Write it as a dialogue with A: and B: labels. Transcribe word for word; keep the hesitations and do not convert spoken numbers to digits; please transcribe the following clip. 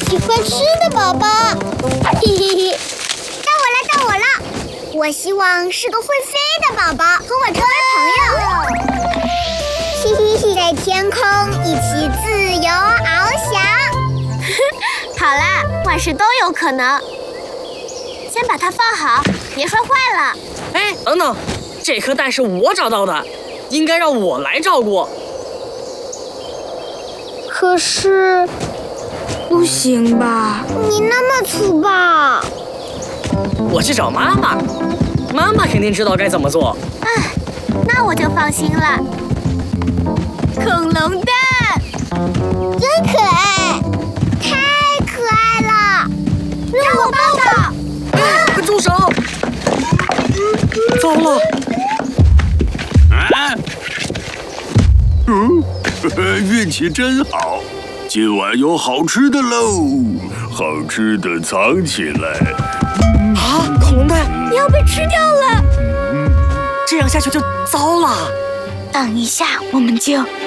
A: 喜欢吃的宝宝。嘿嘿嘿，
B: 到我了，到我了！我希望是个会飞的宝宝，和我成为朋友。嘿嘿嘿，在天空一起自由翱翔。
C: 好啦，万事都有可能。先把它放好，别摔坏了。
D: 哎，等等，这颗蛋是我找到的，应该让我来照顾。
A: 可是，不行吧？
B: 你那么粗暴。
D: 我去找妈妈，妈妈肯定知道该怎么做。
C: 哎，那我就放心了。恐龙蛋，
B: 真可爱，太可爱了！让我抱抱。
D: 快住手！糟了！
E: 啊！嗯，运气真好，今晚有好吃的喽！好吃的藏起来。
D: 啊，恐龙蛋
C: 要被吃掉了！
D: 这样下去就糟了。
C: 等一下，我们就